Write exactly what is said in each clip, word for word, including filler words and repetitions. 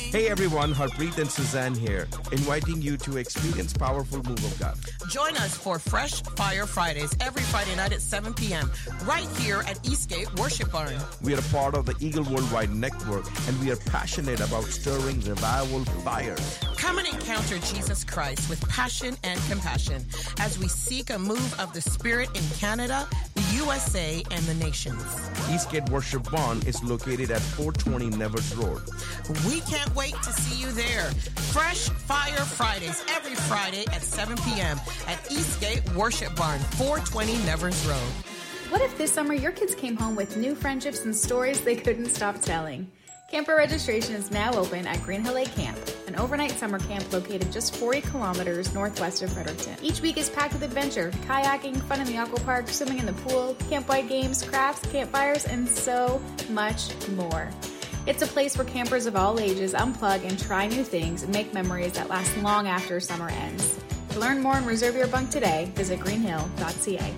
Hey everyone, Harpreet and Suzanne here, inviting you to experience powerful move of God. Join us for Fresh Fire Fridays every Friday night at seven p.m. right here at Eastgate Worship Barn. We are a part of the Eagle Worldwide Network, and we are passionate about stirring revival fire. Come and encounter Jesus Christ with passion and compassion as we seek a move of the Spirit in Canada, the U S A, and the nations. Eastgate Worship Barn is located at four twenty Nevers Road. We can't wait to see you there. Fresh Fire Fridays every Friday at seven p.m. at Eastgate Worship Barn, four twenty Nevers Road. What if this summer your kids came home with new friendships and stories they couldn't stop telling? Camper registration is now open at Green Hill Lake Camp, an overnight summer camp located just forty kilometers northwest of Fredericton. Each week is packed with adventure, kayaking, fun in the aqua park, swimming in the pool, campwide games, crafts, campfires, and so much more. It's a place where campers of all ages unplug and try new things and make memories that last long after summer ends. To learn more and reserve your bunk today, visit greenhill dot c a.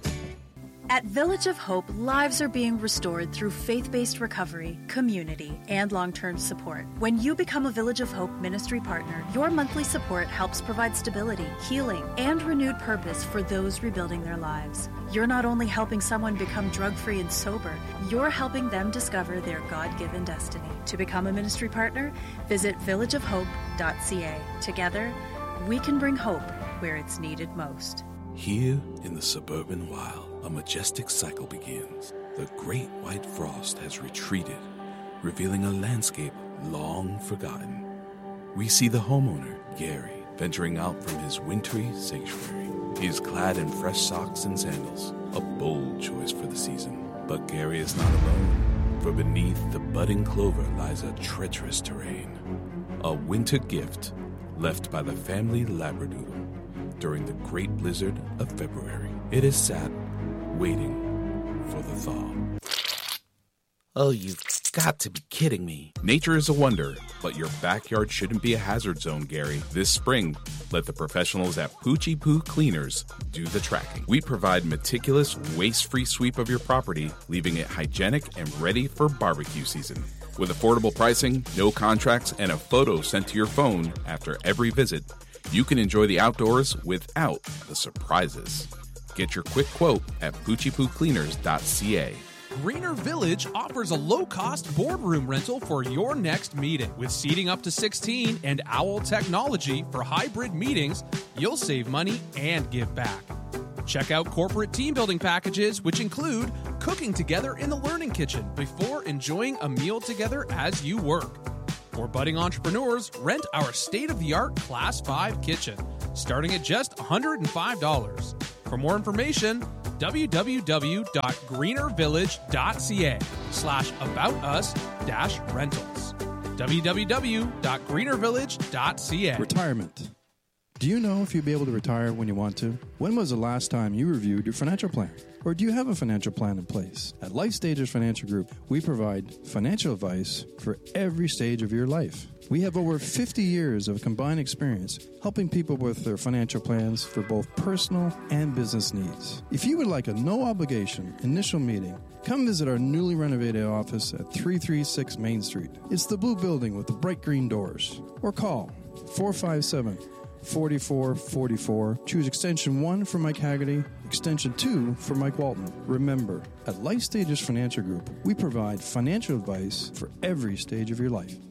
At Village of Hope, lives are being restored through faith-based recovery, community, and long-term support. When you become a Village of Hope ministry partner, your monthly support helps provide stability, healing, and renewed purpose for those rebuilding their lives. You're not only helping someone become drug-free and sober, you're helping them discover their God-given destiny. To become a ministry partner, visit village of hope dot c a. Together, we can bring hope where it's needed most. Here in the suburban wild, a majestic cycle begins. The great white frost has retreated, revealing a landscape long forgotten. We see the homeowner, Gary, venturing out from his wintry sanctuary. He is clad in fresh socks and sandals, a bold choice for the season. But Gary is not alone, for beneath the budding clover lies a treacherous terrain, a winter gift left by the family Labradoodle during the great blizzard of February. It is sat waiting for the thaw. Oh, you've got to be kidding me. Nature is a wonder, but your backyard shouldn't be a hazard zone, Gary. This spring, let the professionals at Poochie Poo Cleaners do the tracking. We provide meticulous, waste-free sweep of your property, leaving it hygienic and ready for barbecue season. With affordable pricing, no contracts, and a photo sent to your phone after every visit, you can enjoy the outdoors without the surprises. Get your quick quote at poochie poo cleaners dot c a. Greener Village offers a low-cost boardroom rental for your next meeting. With seating up to sixteen and Owl technology for hybrid meetings, you'll save money and give back. Check out corporate team building packages, which include cooking together in the Learning Kitchen before enjoying a meal together as you work. For budding entrepreneurs, rent our state-of-the-art Class five kitchen, starting at just one hundred five dollars. For more information, w w w dot greener village dot c a slash about us dash rentals. w w w dot greener village dot c a. Retirement. Do you know if you'll be able to retire when you want to? When was the last time you reviewed your financial plan? Or do you have a financial plan in place? At Life Stages Financial Group, we provide financial advice for every stage of your life. We have over fifty years of combined experience helping people with their financial plans for both personal and business needs. If you would like a no-obligation initial meeting, come visit our newly renovated office at three thirty-six Main Street. It's the blue building with the bright green doors. Or call four five seven, four four four four. Choose extension one for Mike Haggerty, extension two for Mike Walton. Remember, at Life Stages Financial Group, we provide financial advice for every stage of your life.